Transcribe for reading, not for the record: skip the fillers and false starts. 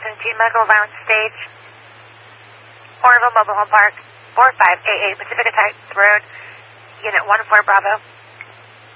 Delta Team Medical Lounge Stage, Oroville Mobile Home Park, 4588 Pacifica Type Road, Unit 14 Bravo.